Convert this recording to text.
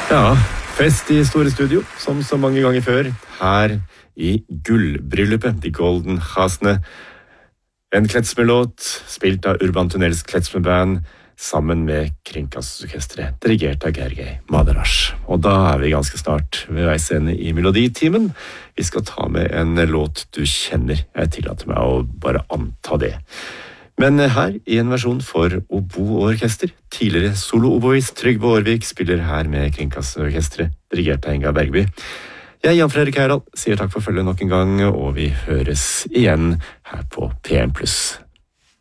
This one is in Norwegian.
Ja, fest i store studio, som så mange ganger før, her i gullbryllupet, de Golden Hasne. En klezmer-låt, spilt av Urban Tunnels klezmer-band, sammen med Kringkastingsorkestret, dirigert av Gergely Madarash. Og da er vi ganske snart ved veis ende i Meloditimen. Vi skal ta med en låt du kjenner. Jeg tillater meg å bare anta det. Men her i en versjon for oboorkester. Tidligere solo-oboist Trygve Aarvik spiller her med Kringkastingsorkestret, dirigert av Inga Bergby. Jeg, Jan Fredrik Heyerdahl, sier takk for følget nok en gang, og vi høres igjen her på P1+.